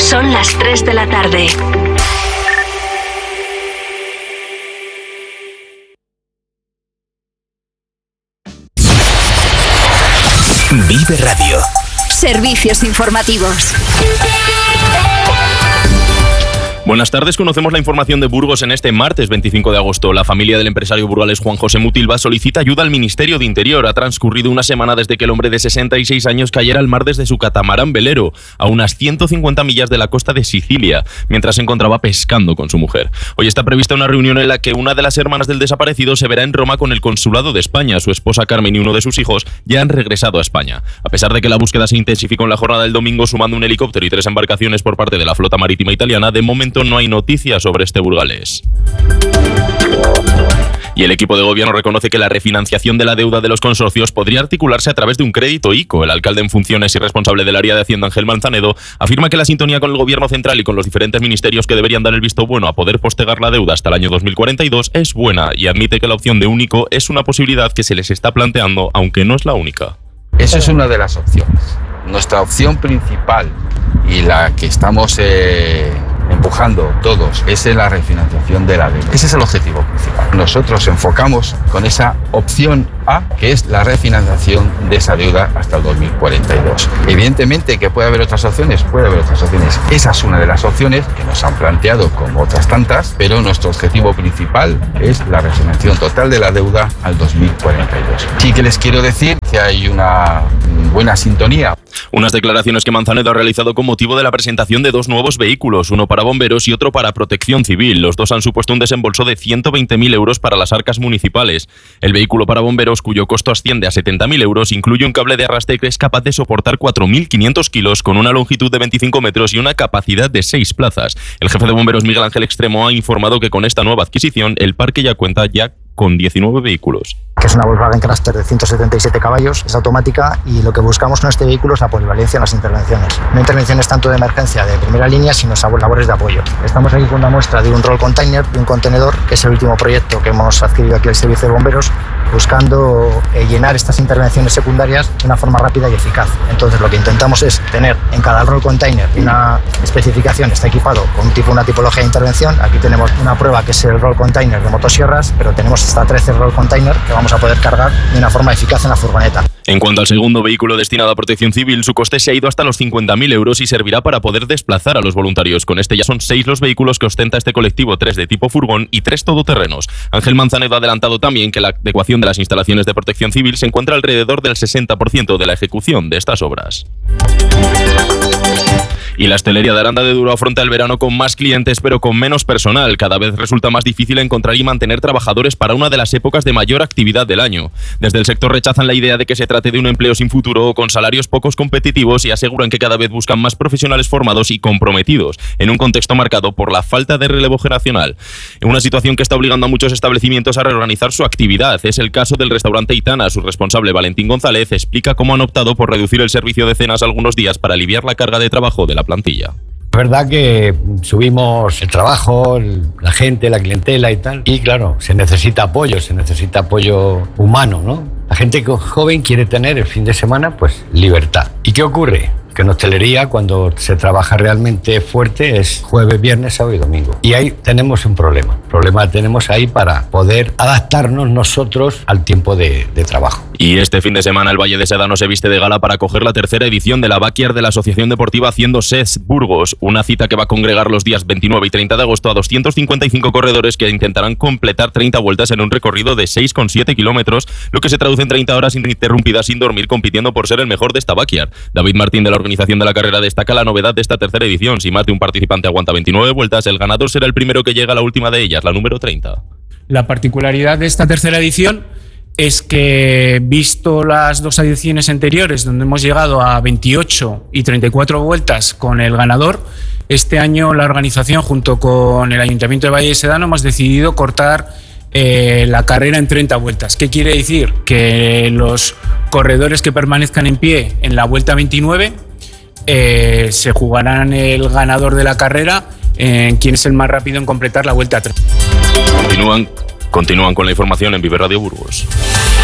Son las 3 de la tarde. Vive Radio. Servicios informativos. Buenas tardes, conocemos la información de Burgos en este martes 25 de agosto. La familia del empresario burgalés Juan José Mutilva solicita ayuda al Ministerio de Interior. Ha transcurrido una semana desde que el hombre de 66 años cayera al mar desde su catamarán velero, a unas 150 millas de la costa de Sicilia, mientras se encontraba pescando con su mujer. Hoy está prevista una reunión en la que una de las hermanas del desaparecido se verá en Roma con el Consulado de España. Su esposa Carmen y uno de sus hijos ya han regresado a España. A pesar de que la búsqueda se intensificó en la jornada del domingo, sumando un helicóptero y 3 embarcaciones por parte de la flota marítima italiana, de momento no hay noticias sobre este burgalés. Y el equipo de gobierno reconoce que la refinanciación de la deuda de los consorcios podría articularse a través de un crédito ICO. El alcalde en funciones y responsable del área de Hacienda, Ángel Manzanedo, afirma que la sintonía con el gobierno central y con los diferentes ministerios que deberían dar el visto bueno a poder postergar la deuda hasta el año 2042 es buena, y admite que la opción de un ICO es una posibilidad que se les está planteando, aunque no es la única. Esa es una de las opciones. Nuestra opción principal y la que estamos empujando todos es la refinanciación de la deuda. Ese es el objetivo principal. Nosotros enfocamos con esa opción A, que es la refinanciación de esa deuda hasta el 2042. Evidentemente que puede haber otras opciones, Esa es una de las opciones que nos han planteado como otras tantas, pero nuestro objetivo principal es la refinanciación total de la deuda al 2042. Sí que les quiero decir que hay una buena sintonía. Unas declaraciones que Manzanedo ha realizado con motivo de la presentación de 2 nuevos vehículos, uno para bomberos y otro para protección civil. Los dos han supuesto un desembolso de 120.000 euros para las arcas municipales. El vehículo para bomberos, cuyo costo asciende a 70.000 euros, incluye un cable de arrastre que es capaz de soportar 4.500 kilos con una longitud de 25 metros y una capacidad de 6 plazas. El jefe de bomberos, Miguel Ángel Extremo, ha informado que con esta nueva adquisición el parque ya cuenta con 19 vehículos. Que es una Volkswagen Crafter de 177 caballos, es automática, y lo que buscamos con este vehículo es la polivalencia en las intervenciones. No intervenciones tanto de emergencia de primera línea, sino labores de apoyo. Estamos aquí con una muestra de un roll container, de un contenedor, que es el último proyecto que hemos adquirido aquí al Servicio de Bomberos, buscando llenar estas intervenciones secundarias de una forma rápida y eficaz. Entonces lo que intentamos es tener en cada roll container una especificación, está equipado con una tipología de intervención. Aquí tenemos una prueba que es el roll container de motosierras, pero tenemos hasta 13 roll container que vamos a poder cargar de una forma eficaz en la furgoneta. En cuanto al segundo vehículo destinado a protección civil, su coste se ha ido hasta los 50.000 euros y servirá para poder desplazar a los voluntarios. Con este ya son 6 los vehículos que ostenta este colectivo, 3 de tipo furgón y 3 todoterrenos. Ángel Manzanedo ha adelantado también que la adecuación de las instalaciones de protección civil se encuentra alrededor del 60% de la ejecución de estas obras. Y la hostelería de Aranda de Duero afronta el verano con más clientes pero con menos personal. Cada vez resulta más difícil encontrar y mantener trabajadores para una de las épocas de mayor actividad del año. Desde el sector rechazan la idea de que se trate de un empleo sin futuro o con salarios pocos competitivos y aseguran que cada vez buscan más profesionales formados y comprometidos, en un contexto marcado por la falta de relevo generacional. Una situación que está obligando a muchos establecimientos a reorganizar su actividad. Es el caso del restaurante Itana. Su responsable, Valentín González, explica cómo han optado por reducir el servicio de cenas algunos días para aliviar la carga de trabajo de la plantilla. Es verdad que subimos el trabajo, la gente, la clientela y tal, y claro, se necesita apoyo humano, ¿no? La gente joven quiere tener el fin de semana, pues, libertad. ¿Y qué ocurre? Que en hostelería, cuando se trabaja realmente fuerte, es jueves, viernes, sábado y domingo. Y ahí tenemos un problema. El problema tenemos ahí para poder adaptarnos nosotros al tiempo de trabajo. Y este fin de semana el Valle de Sedano se viste de gala para acoger la tercera edición de la Backyard de la Asociación Deportiva Haciendo Ses Burgos. Una cita que va a congregar los días 29 y 30 de agosto a 255 corredores que intentarán completar 30 vueltas en un recorrido de 6,7 kilómetros, lo que se traduce en 30 horas ininterrumpidas sin dormir, compitiendo por ser el mejor de esta Backyard. David Martín, de la organización de la carrera, destaca la novedad de esta tercera edición. Si más de un participante aguanta 29 vueltas, el ganador será el primero que llega a la última de ellas, la número 30. La particularidad de esta tercera edición es que, visto las 2 ediciones anteriores, donde hemos llegado a 28 y 34 vueltas con el ganador, este año la organización, junto con el Ayuntamiento de Valle de Sedano, hemos decidido cortar la carrera en 30 vueltas. ¿Qué quiere decir? Que los corredores que permanezcan en pie en la vuelta 29 se jugarán el ganador de la carrera en quién es el más rápido en completar la vuelta 30. Continúan con la información en Vive Radio Burgos.